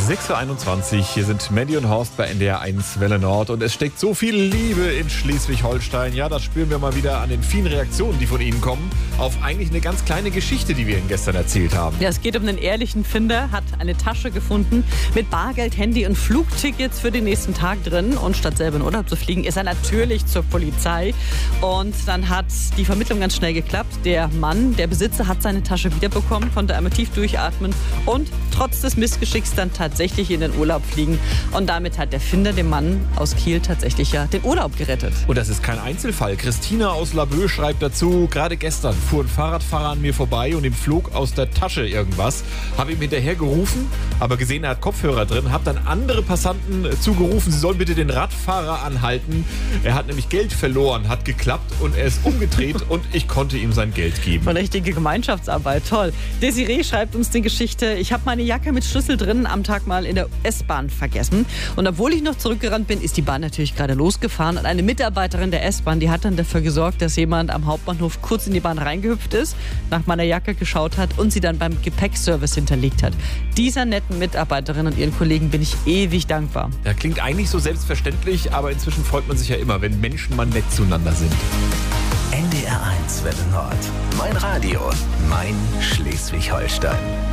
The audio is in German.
6:21 Uhr, hier sind Mandy und Horst bei NDR 1 Welle Nord und es steckt so viel Liebe in Schleswig-Holstein. Ja, das spüren wir mal wieder an den vielen Reaktionen, die von Ihnen kommen, auf eigentlich eine ganz kleine Geschichte, die wir Ihnen gestern erzählt haben. Ja, es geht um einen ehrlichen Finder, hat eine Tasche gefunden mit Bargeld, Handy und Flugtickets für den nächsten Tag drin. Und statt selber in Urlaub zu fliegen, ist er natürlich zur Polizei. Und dann hat die Vermittlung ganz schnell geklappt. Der Mann, der Besitzer, hat seine Tasche wiederbekommen, konnte einmal tief durchatmen und trotz des Missgeschicks dann tatsächlich in den Urlaub fliegen. Und damit hat der Finder dem Mann aus Kiel tatsächlich ja den Urlaub gerettet. Und das ist kein Einzelfall. Christina aus Laboe schreibt dazu, gerade gestern fuhr ein Fahrradfahrer an mir vorbei und ihm flog aus der Tasche irgendwas. Habe ihm hinterher gerufen, aber gesehen, er hat Kopfhörer drin, habe dann andere Passanten zugerufen, sie sollen bitte den Radfahrer anhalten. Er hat nämlich Geld verloren, hat geklappt und er ist umgedreht und ich konnte ihm sein Geld geben. Eine richtige Gemeinschaftsarbeit, toll. Desiree schreibt uns die Geschichte, ich habe meine Jacke mit Schlüssel drin am Tag mal in der S-Bahn vergessen. Und obwohl ich noch zurückgerannt bin, ist die Bahn natürlich gerade losgefahren. Und eine Mitarbeiterin der S-Bahn, die hat dann dafür gesorgt, dass jemand am Hauptbahnhof kurz in die Bahn reingehüpft ist, nach meiner Jacke geschaut hat und sie dann beim Gepäckservice hinterlegt hat. Dieser netten Mitarbeiterin und ihren Kollegen bin ich ewig dankbar. Ja, klingt eigentlich so selbstverständlich, aber inzwischen freut man sich ja immer, wenn Menschen mal nett zueinander sind. NDR 1 Welle Nord. Mein Radio, mein Schleswig-Holstein.